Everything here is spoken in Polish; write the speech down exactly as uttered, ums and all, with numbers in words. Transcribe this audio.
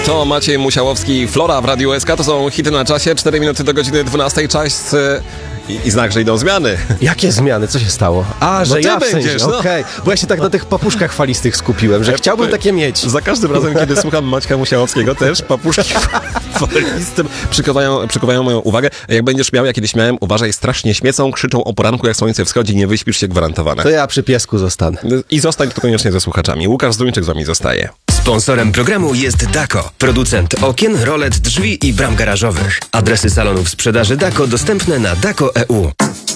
to Maciej Musiałowski, Flora w Radiu S K. To są hity na czasie, cztery minuty do godziny dwunastej. Czas i, i znak, że idą zmiany. Jakie zmiany? Co się stało? A, że no ja w sensie, będziesz, no. okej. Okay. Bo ja się tak na tych papuszkach falistych skupiłem, że ja chciałbym p- takie mieć. Za każdym razem, kiedy słucham Maćka Musiałowskiego, też papuszki falistym przykuwają, przykuwają moją uwagę. Jak będziesz miał, ja kiedyś miałem, uważaj, strasznie śmiecą, krzyczą o poranku, jak słońce wschodzi, nie wyśpisz się, gwarantowane. To ja przy piesku zostanę. I zostań tu koniecznie ze słuchaczami. Łukasz Zduńczyk z wami zostaje. Sponsorem programu jest Dako, producent okien, rolet, drzwi i bram garażowych. Adresy salonów sprzedaży Dako dostępne na dako kropka e u.